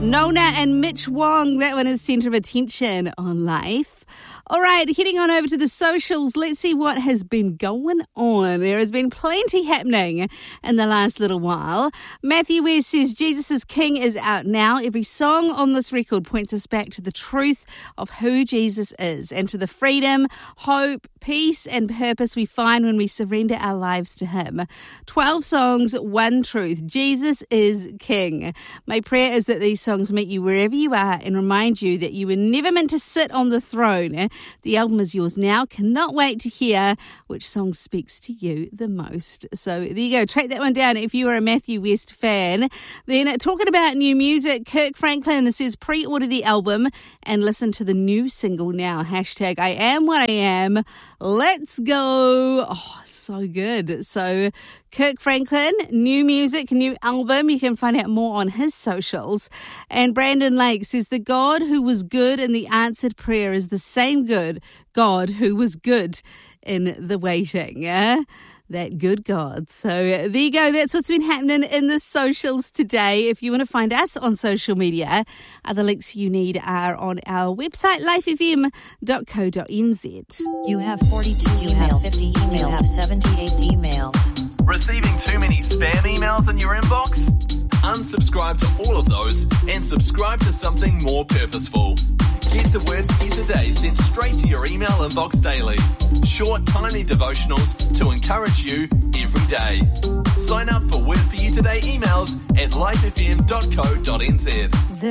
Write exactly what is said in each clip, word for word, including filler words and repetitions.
Nona and Mitch Wong, that one is centre of attention on Life. All right, heading on over to the socials, let's see what has been going on. There has been plenty happening in the last little while. Matthew West says Jesus is King is out now. Every song on this record points us back to the truth of who Jesus is and to the freedom, hope, peace and purpose we find when we surrender our lives to him. twelve songs, one truth. Jesus is King. My prayer is that these songs meet you wherever you are and remind you that you were never meant to sit on the throne. The album is yours now. Cannot wait to hear which song speaks to you the most. So there you go. Track that one down if you are a Matthew West fan. Then talking about new music, Kirk Franklin says pre-order the album and listen to the new single now. Hashtag I am what I am. Let's go. Oh, so good. So Kirk Franklin, new music, new album. You can find out more on his socials. And Brandon Lake says the God who was good in the answered prayer is the same good God who was good in the waiting. Yeah? That good God. So there you go. That's what's been happening in the socials today. If you want to find us on social media, other links you need are on our website, life f m dot co dot n z. You have forty-two emails, you have fifty emails, you have seventy-eight emails. Receiving too many spam emails in your inbox? Unsubscribe to all of those and subscribe to something more purposeful. Get the Word for You Today sent straight to your email inbox daily. Short, tiny devotionals to encourage you every day. Sign up for Word for You Today emails at life f m dot co dot n z.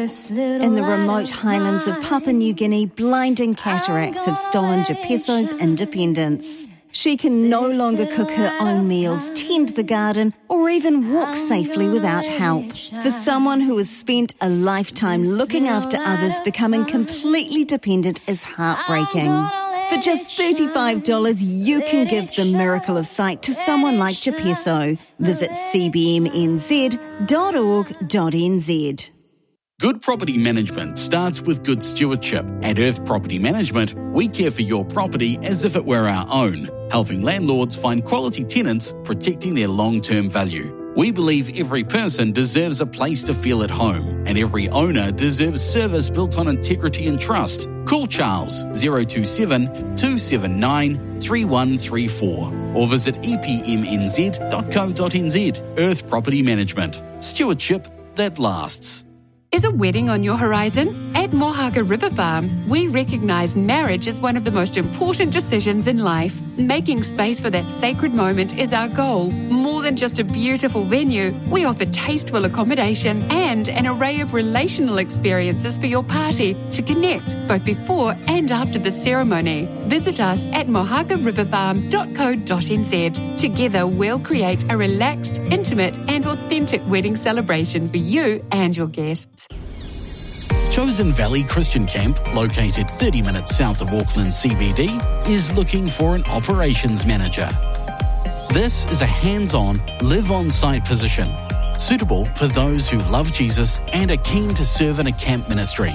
In the remote highlands of Papua New Guinea, blinding cataracts have stolen Jepeso's independence. She can no longer cook her own meals, tend the garden, or even walk safely without help. For someone who has spent a lifetime looking after others, becoming completely dependent is heartbreaking. For just thirty-five dollars, you can give the miracle of sight to someone like Jepeso. Visit c b m n z dot org dot n z. Good property management starts with good stewardship. At Earth Property Management, we care for your property as if it were our own, helping landlords find quality tenants, protecting their long-term value. We believe every person deserves a place to feel at home, and every owner deserves service built on integrity and trust. Call Charles zero two seven, two seven nine, three one three four or visit e p m n z dot co dot n z. Earth Property Management. Stewardship that lasts. Is a wedding on your horizon? At Mohaka River Farm, we recognise marriage as one of the most important decisions in life. Making space for that sacred moment is our goal. More than just a beautiful venue, we offer tasteful accommodation and an array of relational experiences for your party to connect both before and after the ceremony. Visit us at mohaka river farm dot co dot n z. Together, we'll create a relaxed, intimate and authentic wedding celebration for you and your guests. Chosen Valley Christian Camp, located thirty minutes south of Auckland C B D, is looking for an operations manager. This is a hands-on, live-on-site position, suitable for those who love Jesus and are keen to serve in a camp ministry.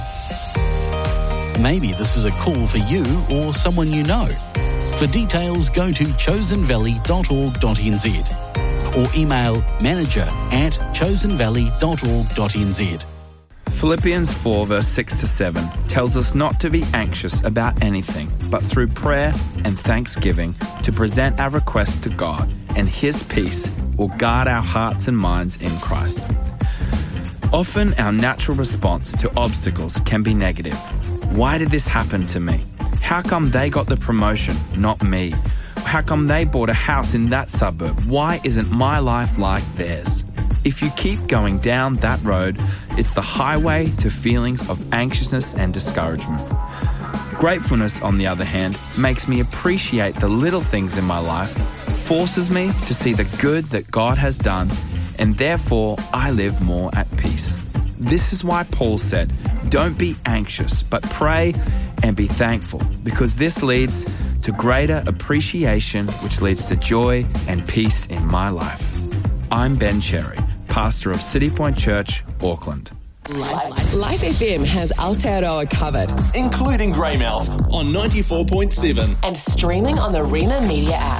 Maybe this is a call for you or someone you know. For details, go to chosen valley dot org dot n z or email manager at chosen valley dot org dot n z. Philippians four verse six to seven tells us not to be anxious about anything, but through prayer and thanksgiving to present our requests to God, and His peace will guard our hearts and minds in Christ. Often our natural response to obstacles can be negative. Why did this happen to me? How come they got the promotion, not me? How come they bought a house in that suburb? Why isn't my life like theirs? If you keep going down that road, it's the highway to feelings of anxiousness and discouragement. Gratefulness, on the other hand, makes me appreciate the little things in my life, forces me to see the good that God has done, and therefore I live more at peace. This is why Paul said, "Don't be anxious, but pray and be thankful," because this leads to greater appreciation, which leads to joy and peace in my life. I'm Ben Cherry, pastor of City Point Church, Auckland. Life, Life F M has Aotearoa covered, including Greymouth on ninety-four point seven and streaming on the Rena Media app.